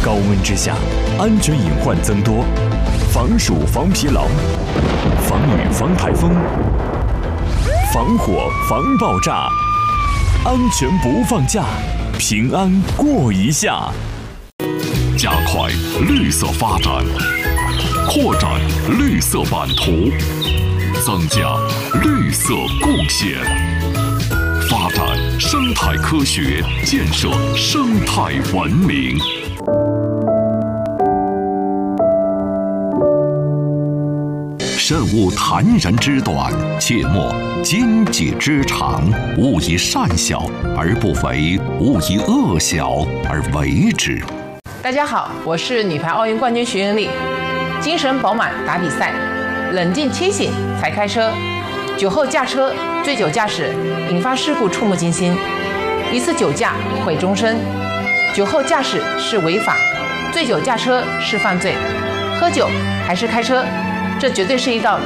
高温之下，安全隐患增多，防暑防疲劳，防雨防台风，防火防爆炸，安全不放假，平安过一夏。 加快绿色发展，扩展绿色版图，增加绿色贡献，发展生态科学，建设生态文明。慎勿谈人之短，切莫奸己之长。勿以善小而不为，勿以恶小而为之。 大家好，我是女排奥运冠军徐云丽。精神饱满打比赛，冷静清醒才开车。酒后驾车、醉酒驾驶引发事故触目惊心，一次酒驾毁终身。酒后驾驶是违法，醉酒驾车是犯罪。喝酒还是开车，这绝对是一道